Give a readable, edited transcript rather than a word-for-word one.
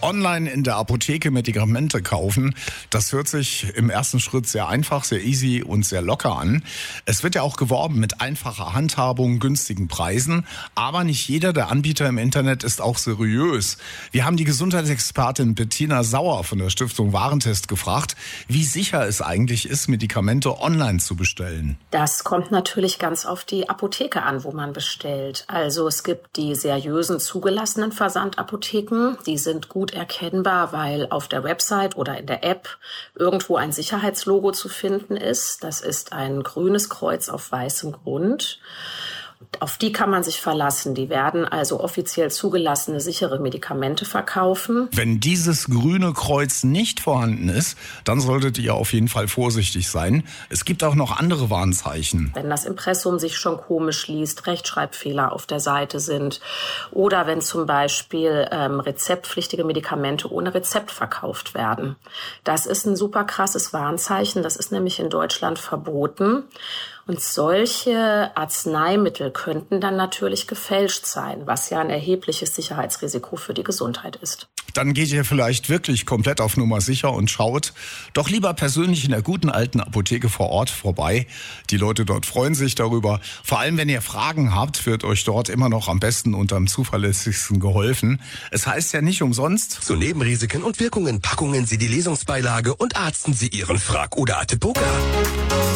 Online in der Apotheke Medikamente kaufen, das hört sich im ersten Schritt sehr einfach, sehr easy und sehr locker an. Es wird ja auch geworben mit einfacher Handhabung, günstigen Preisen, aber nicht jeder der Anbieter im Internet ist auch seriös. Wir haben die Gesundheitsexpertin Bettina Sauer von der Stiftung Warentest gefragt, wie sicher es eigentlich ist, Medikamente online zu bestellen. Das kommt natürlich ganz auf die Apotheke an, wo man bestellt. Also es gibt die seriösen zugelassenen Versandapotheken, die sind gut erkennbar, weil auf der Website oder in der App irgendwo ein Sicherheitslogo zu finden ist. Das ist ein grünes Kreuz auf weißem Grund. Auf die kann man sich verlassen. Die werden also offiziell zugelassene, sichere Medikamente verkaufen. Wenn dieses grüne Kreuz nicht vorhanden ist, dann solltet ihr auf jeden Fall vorsichtig sein. Es gibt auch noch andere Warnzeichen. Wenn das Impressum sich schon komisch liest, Rechtschreibfehler auf der Seite sind oder wenn zum Beispiel rezeptpflichtige Medikamente ohne Rezept verkauft werden. Das ist ein super krasses Warnzeichen. Das ist nämlich in Deutschland verboten. Und solche Arzneimittel könnten dann natürlich gefälscht sein, was ja ein erhebliches Sicherheitsrisiko für die Gesundheit ist. Dann geht ihr vielleicht wirklich komplett auf Nummer sicher und schaut doch lieber persönlich in der guten alten Apotheke vor Ort vorbei. Die Leute dort freuen sich darüber. Vor allem, wenn ihr Fragen habt, wird euch dort immer noch am besten und am zuverlässigsten geholfen. Es heißt ja nicht umsonst: Zu Nebenrisiken und Wirkungen packungen Sie die Lesungsbeilage und arzten Sie Ihren Frag- oder Atepoka.